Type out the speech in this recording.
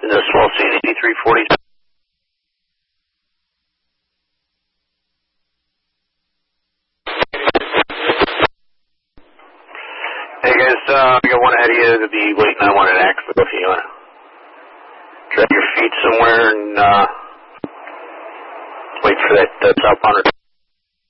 in the Swell CZ 340. Hey guys, I got one ahead of you to be waiting on one at Axville if you want to drag your feet somewhere and wait for that southbound.